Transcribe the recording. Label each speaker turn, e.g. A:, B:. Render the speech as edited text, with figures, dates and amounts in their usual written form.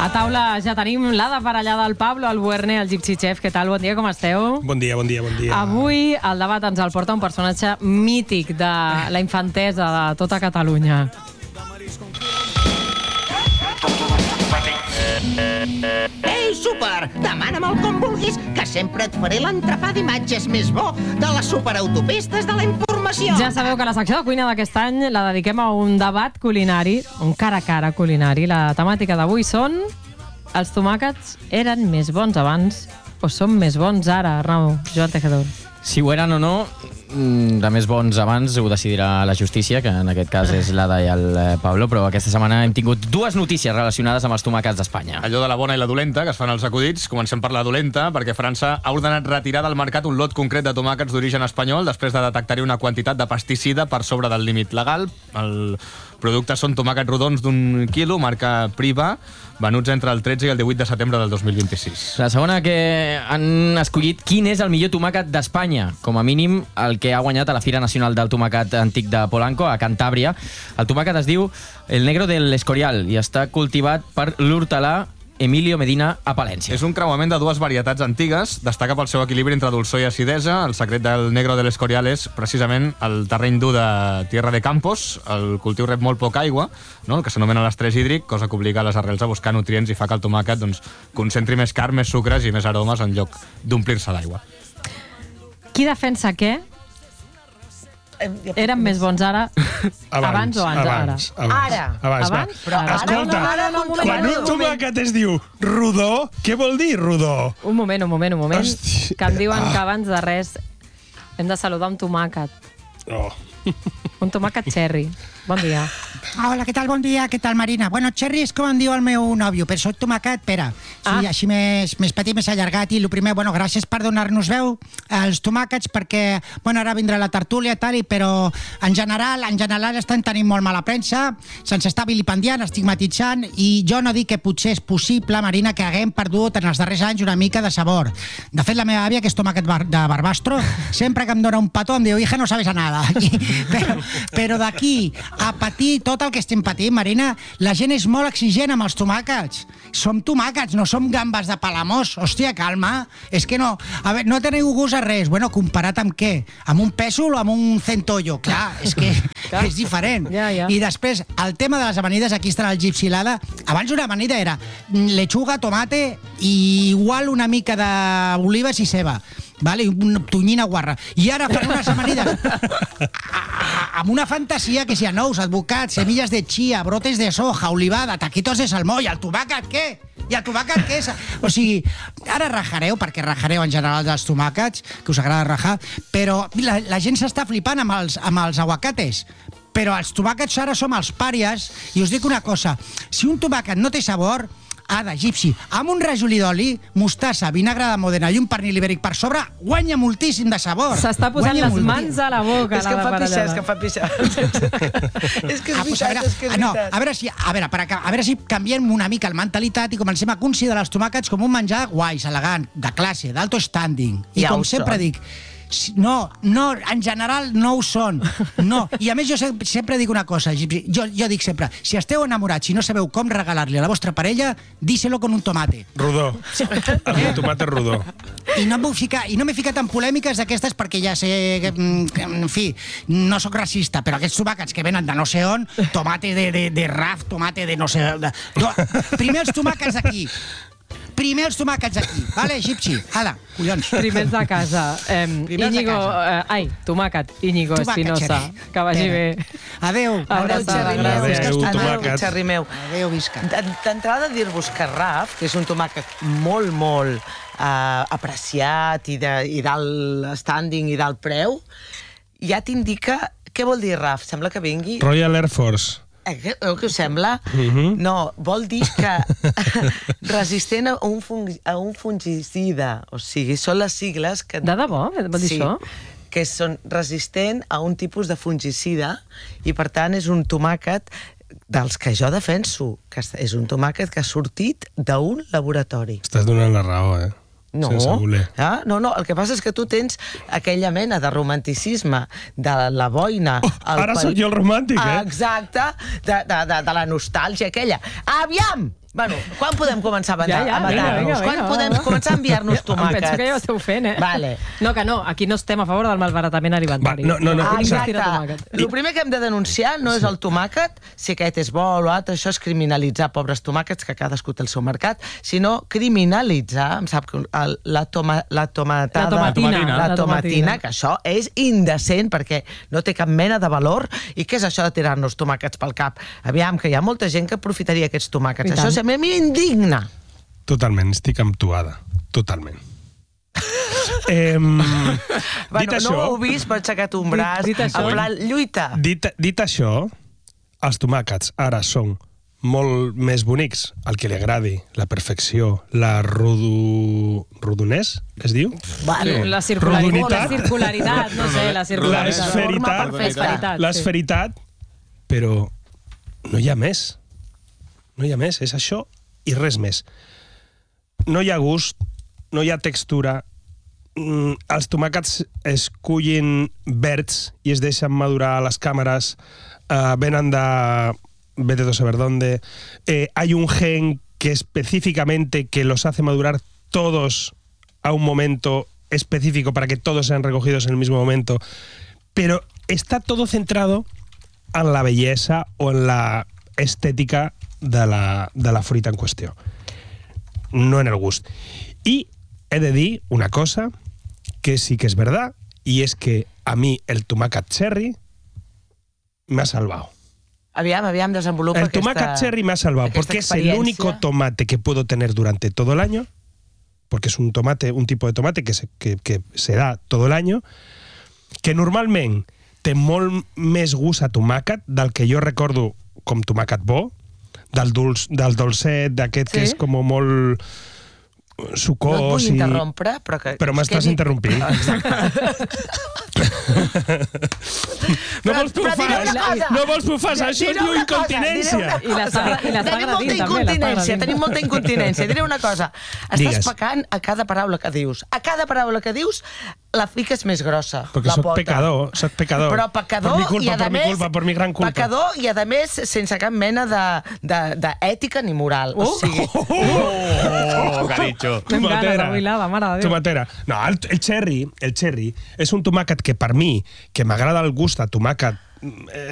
A: A taula ja tenim l'Ada Parellada, el Pablo, el Buerne, el Gypsy Chef. Què tal? Bon dia, com esteu?
B: Bon dia, bon dia, bon dia.
A: Avui el debat ens el porta un personatge mític de la infantesa de tota Catalunya.
C: Ei, súper! Demana'm el com vulguis, que sempre et faré l'entrepà d'imatges més bo de les superautopistes de la informació.
A: Ja sabeu que la secció de cuina d'aquest any la dediquem a un debat culinari, un cara a cara culinari. La temàtica d'avui són: els tomàquets eren més bons abans o són més bons ara, Arnau? Joan Tejedor.
D: Si ho eren o no, de més bons abans ho decidirà la justícia, que en aquest cas és l'Ada i el Pablo, però aquesta setmana hem tingut dues notícies relacionades amb els tomàquets d'Espanya.
E: Allò de la bona i la dolenta, que es fan els acudits. Comencem per la dolenta, perquè França ha ordenat retirar del mercat un lot concret de tomàquets d'origen espanyol després de detectar-hi una quantitat de pesticida per sobre del límit legal. El producte són tomàquets rodons d'1 quilo, marca Priva, venuts entre el 13 i el 18 de setembre del 2026.
D: La segona, que han escollit quin és el millor tomàquet d'Espanya, com a mínim el que ha guanyat a la Fira Nacional del Tomàquet Antic de Polanco, a Cantàbria. El tomàquet es diu el Negro del Escorial i està cultivat per l'hortelà Emilio Medina a Palència.
E: És un creuament de dues varietats antigues, destaca pel seu equilibri entre dolçor i acidesa. El secret del Negro del Escorial és precisament el terreny dur de Tierra de Campos. El cultiu rep molt poca aigua, no? El que s'anomena l'estrès hídric, cosa que obliga les arrels a buscar nutrients i fa que el tomàquet concentri més carn, més sucres i més aromes en lloc d'omplir-se d'aigua.
A: Qui defensa què? Eren més bons ara? Abans o abans?
B: Abans.
A: Abans?
B: Però escolta, quan un tomàquet es diu rodó, què vol dir rodó?
A: Un moment.
B: Hòstia.
A: Que em diuen que abans de res hem de saludar un tomàquet.
B: Oh.
A: Un tomàquet cherry. Bon dia.
F: Hola, què tal? Bon dia, què tal, Marina? Bueno, cherry és com em diu el meu nòvio, però soc tomàquet, Pere. Sí, així més petit, més allargat. I el primer, bueno, gràcies per donar-nos veu als tomàquets, perquè, bueno, ara vindrà la tertúlia i tal, però en general estan tenint molt mala premsa, se'ns està vilipendiant, estigmatitzant, i jo no dic que potser és possible, Marina, que haguem perdut en els darrers anys una mica de sabor. De fet, la meva àvia, que és tomàquet de Barbastro, sempre que em dona un petó em diu, hija, no sabes a nada. Però d'aquí a patir tot el que estem patint, Marina, la gent és molt exigent amb els tomàquets. Som tomàquets, no som gambes de Palamós. Hòstia, calma. És que no. A veure, no teniu gust a res. Bueno, comparat amb què? Amb un pèsol o amb un centollo? Clar, és que és diferent.
A: Ja.
F: I després, el tema de les amanides, aquí estarà el Gypsy Lada. Abans una amanida era lechuga, tomate i igual una mica d'olives i ceba. Vale, una tonyina guarra. I ara fan unes amanides amb una fantasia que si hi ha nous, advocats, semilles de chia, brotes de soja, olivada, taquitos de salmó, i el tomàquet què? I el tomàquet què és? O sigui, ara rajareu, perquè rajareu en general dels tomàquets, que us agrada rajar, però la gent s'està flipant amb els aguacates. Però els tomàquets ara som els pàries, i us dic una cosa, si un tomàquet no té sabor, Ada, Gypsy, amb un rajolí d'oli, mostassa, vinagre de Modena i un pernil ibèric per sobre, guanya moltíssim de sabor.
A: S'està posant les mans a la boca.
G: És que em fa pixar. És que és veritat.
F: No, a veure si canviem una mica la mentalitat i comencem a considerar els tomàquets com un menjar guais, elegant, de classe, d'alto standing. I com sempre dic, no, en general no ho són. No. I a més jo sempre dic una cosa, jo dic sempre, si esteu enamorats i no sabeu com regalar-li a la vostra parella, díselo con un tomate.
B: Rodó. Amb un tomate rodó.
F: I no m'he ficat en polèmiques d'aquestes perquè ja sé que, en fi, no sóc racista, però aquests tomàquets que venen de no sé on, tomate de Raf, tomate de no sé... Primer els tomàquets d'aquí. Vale, Gypsy? Ada, collons.
A: Primers de casa. Íñigo... tomàquet. Íñigo Espinosa. Que vagi bé.
F: Adéu.
B: Adéu, tomàquet.
G: Xerri meu.
F: Adéu, visca.
G: D'entrada, dir-vos que Raf, que és un tomàquet molt apreciat i d'alt standing i d'alt preu, ja t'indica... Què vol dir Raf? Sembla que vingui...
B: Royal Air Force.
G: Què us sembla? No, vol dir que resistent a un fungicida. O sigui, són les sigles que...
A: De debò? Vol dir això?
G: Que són resistent a un tipus de fungicida i, per tant, és un tomàquet dels que jo defenso, que és un tomàquet que ha sortit d'un laboratori.
B: Estàs donant la raó,
G: No, no, el que passa és que tu tens aquella mena de romanticisme de la boina...
B: Ara sóc jo el romàntic,
G: Exacte, de la nostàlgia aquella. Aviam! Bueno, quan podem començar a
A: Ja,
G: matar-nos?
A: vinga.
G: Quan podem començar a enviar-nos tomàquets?
A: Penso que ja ho esteu fent,
G: Vale.
A: No, que no, aquí no estem a favor del malbaratament alimentari.
B: Va, no,
G: Exacte. El primer que hem de denunciar no és el tomàquet, si aquest és bo o l'altre, això és criminalitzar pobres tomàquets, que cadascú té el seu mercat, sinó criminalitzar, em sap que la tomatina, que això és indecent, perquè no té cap mena de valor. I què és això de tirar-nos tomàquets pel cap? Aviam, que hi ha molta gent que aprofitaria aquests tomàquets. Això a mi m'indigna.
B: Totalment, estic amb tu, Ada. Totalment.
G: Bueno,
B: això,
G: no ho heu vist, però he aixecat un braç.
A: Dit això.
G: En plan, lluita.
B: Dit això, els tomàquets ara són molt més bonics, al que li agradi, la perfecció, la rodonès, es diu?
A: Bueno, la circularitat, no sé, la circularitat.
B: L'esferitat, però no hi ha més. No hi ha més, és això i res més. No hi ha gust, no hi ha textura, els tomàquets es cullin verds i es deixen madurar a les càmeres, venen de vete a saber dónde, hay un gen que específicamente que los hace madurar todos a un momento específico para que todos sean recogidos en el mismo momento, pero está todo centrado en la bellesa o en la estética de la fruita en qüestió, no en el gust. I he de dir una cosa que sí que es verdad, y es que a mí el tomàquet cherry me ha salvado.
G: Aviam, desenvolupa
B: el tomàquet cherry me ha salvado, porque es el único tomate que puedo tener durante todo el año, porque es un tipo de tomate que se da todo el año, que normalment té molt més gust a tomàquet del que jo recordo com tomàquet bo, del dolcet, d'aquest que és com molt sucós.
G: No et vull interrompre,
B: però m'estàs interrompint. No vols bufar, això es diu incontinència.
A: I l'està agradint,
G: tenim molta incontinència. Diré una cosa, estàs pecant a cada paraula que dius. A cada paraula que dius la fiques més grossa.
B: Perquè soc pecador.
G: Però pecador,
B: per mi gran culpa.
G: Pecador i, a més, sense cap mena d'ètica ni moral. O sigui...
E: Caricho.
B: Tomatera. No, el cherry és un tomàquet que per mi, que m'agrada el gust a tomàquet